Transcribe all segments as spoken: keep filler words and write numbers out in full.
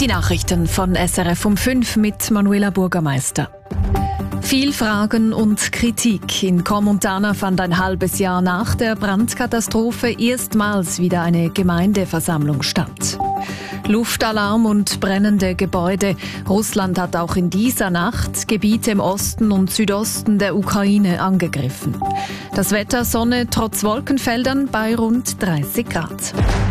Die Nachrichten von S R F um fünf mit Manuela Bürgermeister. Viel Fragen und Kritik. In Crans-Montana fand ein halbes Jahr nach der Brandkatastrophe erstmals wieder eine Gemeindeversammlung statt. Luftalarm und brennende Gebäude. Russland hat auch in dieser Nacht Gebiete im Osten und Südosten der Ukraine angegriffen. Das Wetter Sonne trotz Wolkenfeldern bei rund dreißig Grad.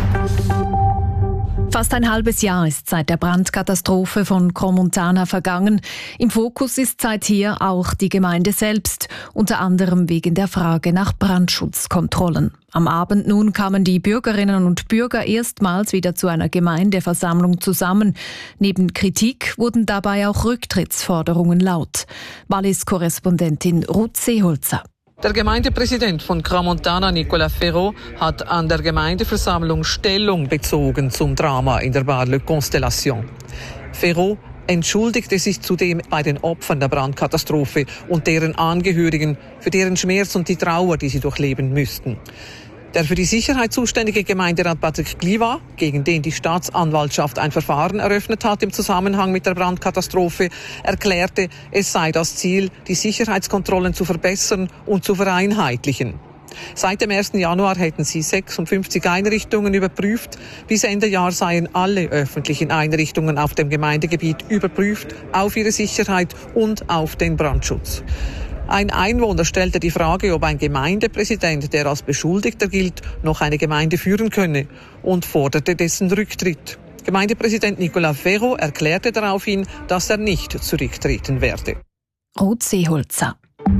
Fast ein halbes Jahr ist seit der Brandkatastrophe von Crans-Montana vergangen. Im Fokus ist seither auch die Gemeinde selbst, unter anderem wegen der Frage nach Brandschutzkontrollen. Am Abend nun kamen die Bürgerinnen und Bürger erstmals wieder zu einer Gemeindeversammlung zusammen. Neben Kritik wurden dabei auch Rücktrittsforderungen laut. Wallis-Korrespondentin Ruth Seeholzer. Der Gemeindepräsident von Crans-Montana, Nicolas Ferraud, hat an der Gemeindeversammlung Stellung bezogen zum Drama in der Bar-le-Constellation. Ferraud entschuldigte sich zudem bei den Opfern der Brandkatastrophe und deren Angehörigen für deren Schmerz und die Trauer, die sie durchleben müssten. Der für die Sicherheit zuständige Gemeinderat Patrick Gliva, gegen den die Staatsanwaltschaft ein Verfahren eröffnet hat im Zusammenhang mit der Brandkatastrophe, erklärte, es sei das Ziel, die Sicherheitskontrollen zu verbessern und zu vereinheitlichen. Seit dem ersten Januar hätten sie sechsundfünfzig Einrichtungen überprüft. Bis Ende Jahr seien alle öffentlichen Einrichtungen auf dem Gemeindegebiet überprüft auf ihre Sicherheit und auf den Brandschutz. Ein Einwohner stellte die Frage, ob ein Gemeindepräsident, der als Beschuldigter gilt, noch eine Gemeinde führen könne und forderte dessen Rücktritt. Gemeindepräsident Nicolas Ferraud erklärte daraufhin, dass er nicht zurücktreten werde. Ruth Seeholzer.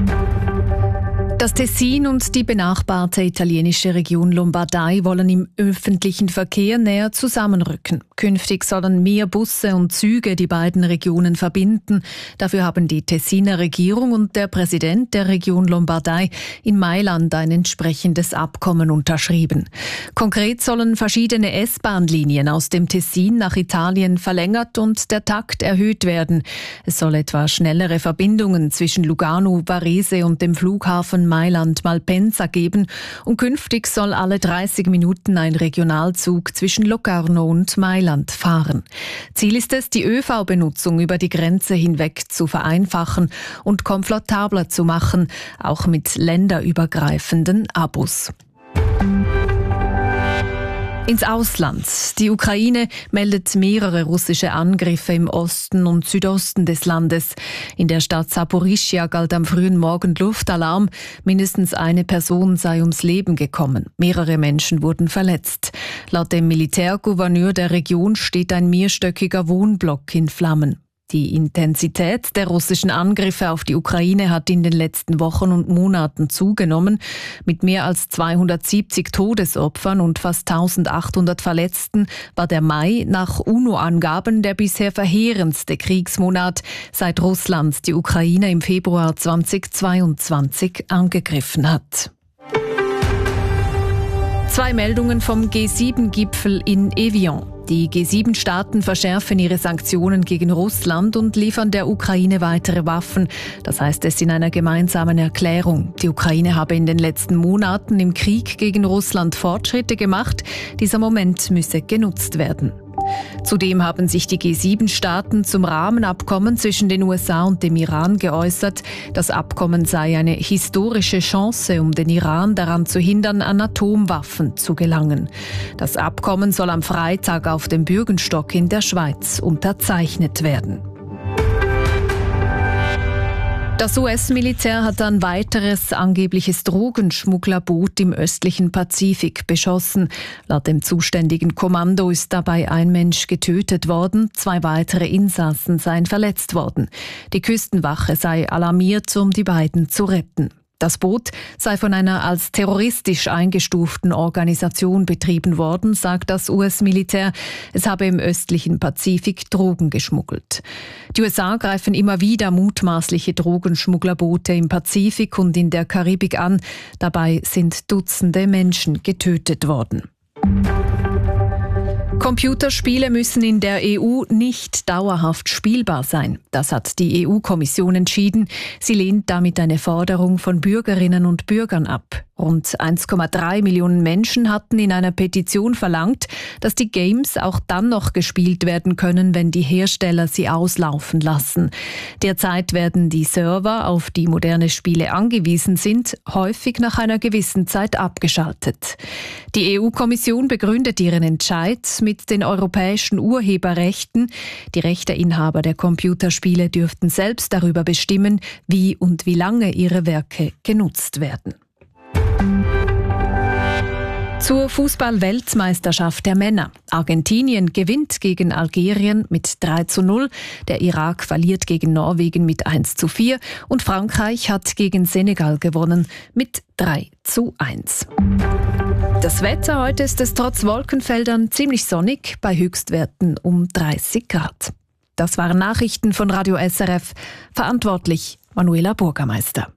Das Tessin und die benachbarte italienische Region Lombardei wollen im öffentlichen Verkehr näher zusammenrücken. Künftig sollen mehr Busse und Züge die beiden Regionen verbinden. Dafür haben die Tessiner Regierung und der Präsident der Region Lombardei in Mailand ein entsprechendes Abkommen unterschrieben. Konkret sollen verschiedene S-Bahn-Linien aus dem Tessin nach Italien verlängert und der Takt erhöht werden. Es soll etwa schnellere Verbindungen zwischen Lugano, Varese und dem Flughafen Mailand-Malpensa geben und künftig soll alle dreißig Minuten ein Regionalzug zwischen Locarno und Mailand fahren. Ziel ist es, die ÖV-Benutzung über die Grenze hinweg zu vereinfachen und komfortabler zu machen, auch mit länderübergreifenden Abos. Ins Ausland. Die Ukraine meldet mehrere russische Angriffe im Osten und Südosten des Landes. In der Stadt Saporischschja galt am frühen Morgen Luftalarm. Mindestens eine Person sei ums Leben gekommen. Mehrere Menschen wurden verletzt. Laut dem Militärgouverneur der Region steht ein mehrstöckiger Wohnblock in Flammen. Die Intensität der russischen Angriffe auf die Ukraine hat in den letzten Wochen und Monaten zugenommen. Mit mehr als zweihundertsiebzig Todesopfern und fast eintausendachthundert Verletzten war der Mai nach UNO-Angaben der bisher verheerendste Kriegsmonat, seit Russland die Ukraine im Februar zweitausendzweiundzwanzig angegriffen hat. Zwei Meldungen vom G sieben Gipfel in Evian. Die G sieben Staaten verschärfen ihre Sanktionen gegen Russland und liefern der Ukraine weitere Waffen. Das heißt es in einer gemeinsamen Erklärung. Die Ukraine habe in den letzten Monaten im Krieg gegen Russland Fortschritte gemacht. Dieser Moment müsse genutzt werden. Zudem haben sich die G sieben Staaten zum Rahmenabkommen zwischen den U S A und dem Iran geäußert. Das Abkommen sei eine historische Chance, um den Iran daran zu hindern, an Atomwaffen zu gelangen. Das Abkommen soll am Freitag auf dem Bürgenstock in der Schweiz unterzeichnet werden. Das U S-Militär hat ein weiteres angebliches Drogenschmugglerboot im östlichen Pazifik beschossen. Laut dem zuständigen Kommando ist dabei ein Mensch getötet worden, zwei weitere Insassen seien verletzt worden. Die Küstenwache sei alarmiert, um die beiden zu retten. Das Boot sei von einer als terroristisch eingestuften Organisation betrieben worden, sagt das U S-Militär. Es habe im östlichen Pazifik Drogen geschmuggelt. Die U S A greifen immer wieder mutmaßliche Drogenschmugglerboote im Pazifik und in der Karibik an. Dabei sind Dutzende Menschen getötet worden. Computerspiele müssen in der E U nicht dauerhaft spielbar sein. Das hat die E U-Kommission entschieden. Sie lehnt damit eine Forderung von Bürgerinnen und Bürgern ab. Rund eins Komma drei Millionen Menschen hatten in einer Petition verlangt, dass die Games auch dann noch gespielt werden können, wenn die Hersteller sie auslaufen lassen. Derzeit werden die Server, auf die moderne Spiele angewiesen sind, häufig nach einer gewissen Zeit abgeschaltet. Die E U-Kommission begründet ihren Entscheid mit den europäischen Urheberrechten. Die Rechteinhaber der Computerspiele dürften selbst darüber bestimmen, wie und wie lange ihre Werke genutzt werden. Zur Fußball-Weltmeisterschaft der Männer. Argentinien gewinnt gegen Algerien mit drei zu null, der Irak verliert gegen Norwegen mit eins zu vier und Frankreich hat gegen Senegal gewonnen mit drei zu eins. Das Wetter heute ist es trotz Wolkenfeldern ziemlich sonnig, bei Höchstwerten um dreißig Grad. Das waren Nachrichten von Radio S R F. Verantwortlich Manuela Burgermeister.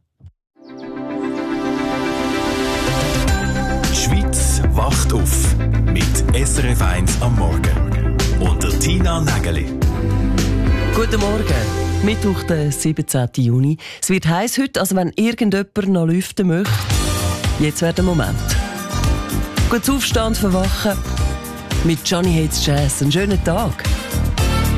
Die Schweiz wacht auf mit S R F eins am Morgen. Und der Tina Nägeli. Guten Morgen, Mittwoch, der siebzehnten Juni. Es wird heiß heute, also wenn irgendjemand noch lüften möchte. Jetzt wäre der Moment. Gut Aufstehen, verwachen. Mit Johnny Hates Jazz. Einen schönen Tag.